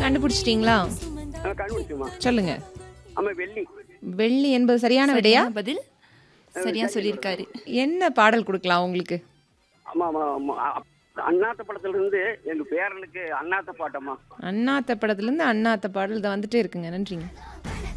கண்டுபிடிச்சிட்டீங்களா? கண்டுபிடிச்சுமா. சொல்லுங்க. ஆமா, வெள்ளி. வெள்ளி என்பது சரியான விடையா? சரியான பதில். சரியா சொல்லியிருக்காரு. என்ன பாடல் கொடுக்கலாம் உங்களுக்கு? ஆமா ஆமா ஆமா. அண்ணாத்த படத்துல இருந்து எங்க பேரனுக்கு அண்ணாத்த பாட்டம்மா. அண்ணாத்த படத்துல இருந்து அண்ணாத்த பாடல் தான் வந்துட்டே இருக்குங்க. நன்றிங்க.